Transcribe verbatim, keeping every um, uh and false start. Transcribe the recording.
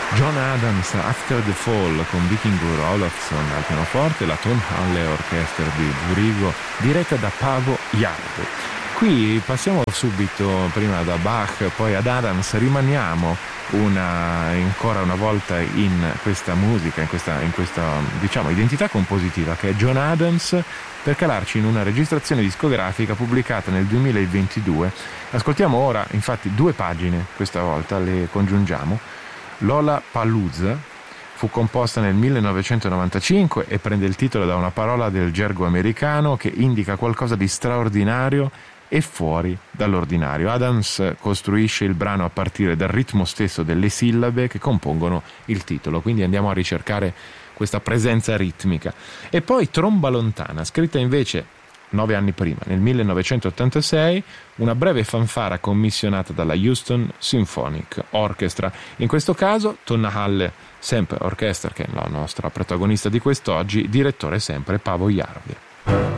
John Adams, After the Fall, con Vikingur Olafsson al pianoforte, la Tonhalle Orchestra di Zurigo, diretta da Paavo Järvi. Qui passiamo subito, prima da Bach, poi ad Adams, rimaniamo una, ancora una volta in questa musica, in questa, in questa diciamo identità compositiva che è John Adams, per calarci in una registrazione discografica pubblicata nel duemilaventidue. Ascoltiamo ora, infatti, due pagine, questa volta le congiungiamo. Lollapalooza fu composta nel millenovecentonovantacinque e prende il titolo da una parola del gergo americano che indica qualcosa di straordinario e fuori dall'ordinario. Adams costruisce il brano a partire dal ritmo stesso delle sillabe che compongono il titolo, quindi andiamo a ricercare questa presenza ritmica. E poi Tromba lontana, scritta invece nove anni prima, nel millenovecentottantasei, una breve fanfara commissionata dalla Houston Symphonic Orchestra. In questo caso Tonhalle sempre Orchestra, che è la nostra protagonista di quest'oggi, direttore sempre Paavo Järvi.